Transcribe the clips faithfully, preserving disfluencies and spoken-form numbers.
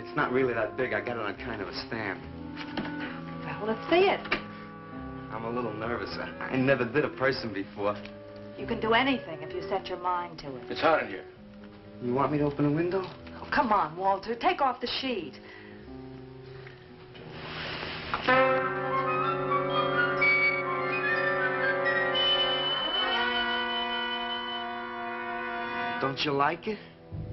It's not really that big. I got it on kind of a stand. Well, let's see it. I'm a little nervous. I, I never did a person before. You can do anything if you set your mind to it. It's hot in here. You want me to open a window? Oh, come on, Walter. Take off the sheet. Don't you like it?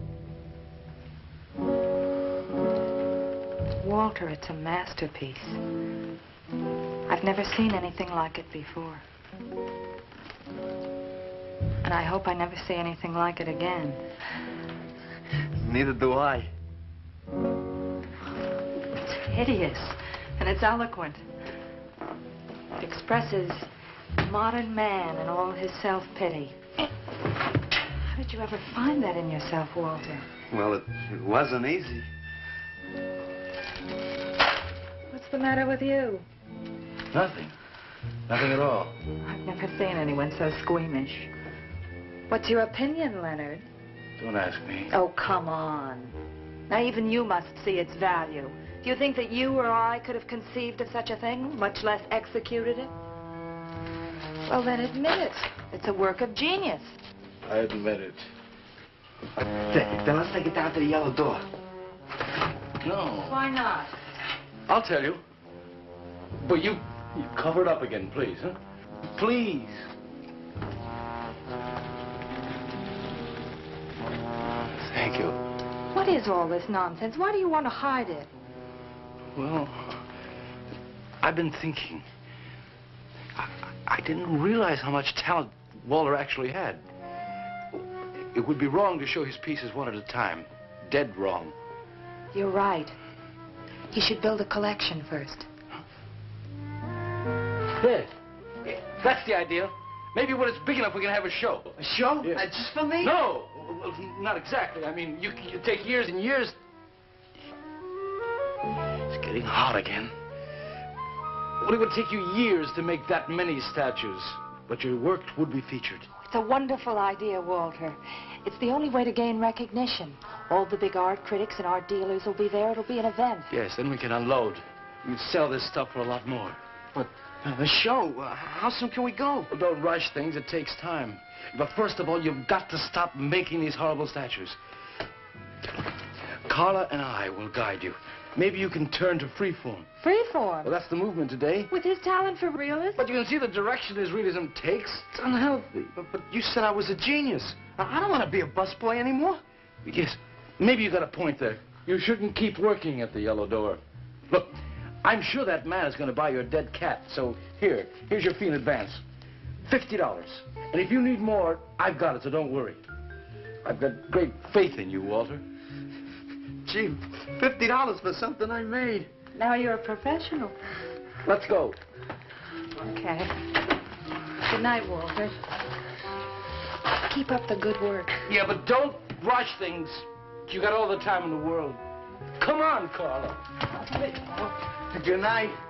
Walter, it's a masterpiece. I've never seen anything like it before. And I hope I never see anything like it again. Neither do I. It's hideous, and it's eloquent. It expresses modern man and all his self-pity. How did you ever find that in yourself, Walter? Well, it, it wasn't easy. What's the matter with you? Nothing. Nothing at all. I've never seen anyone so squeamish. What's your opinion, Leonard? Don't ask me. Oh, come on. Now, even you must see its value. Do you think that you or I could have conceived of such a thing, much less executed it? Well, then admit it. It's a work of genius. I admit it. Then, then let's take it down to the yellow door. No. Why not? I'll tell you. But you, you cover it up again, please, huh? Please. Thank you. What is all this nonsense? Why do you want to hide it? Well, I've been thinking. I, I didn't realize how much talent Walter actually had. It would be wrong to show his pieces one at a time. Dead wrong. You're right. He should build a collection first. There. That's the idea. Maybe when it's big enough, we can have a show. A show? Yeah. Uh, just for me? No, well, not exactly. I mean, you, you take years and years. It's getting hot again. Well, it would take you years to make that many statues, but your work would be featured. It's a wonderful idea, Walter. It's the only way to gain recognition. All the big art critics and art dealers will be there. It'll be an event. Yes, then we can unload. We can sell this stuff for a lot more. But uh, the show, uh, how soon can we go? Well, don't rush things. It takes time. But first of all, you've got to stop making these horrible statues. Carla and I will guide you. Maybe you can turn to freeform. Freeform? Well, that's the movement today. With his talent for realism? But you can see the direction his realism takes. It's unhealthy. But, but you said I was a genius. I, I don't want to be a busboy anymore. Yes, maybe you got a point there. You shouldn't keep working at the yellow door. Look, I'm sure that man is going to buy your dead cat. So here, here's your fee in advance. Fifty dollars. And if you need more, I've got it, so don't worry. I've got great faith in you, Walter. Gee, fifty dollars for something I made. Now you're a professional. Let's go. Okay. Good night, Walter. Keep up the good work. Yeah, but don't rush things. You got all the time in the world. Come on, Carla. Good night.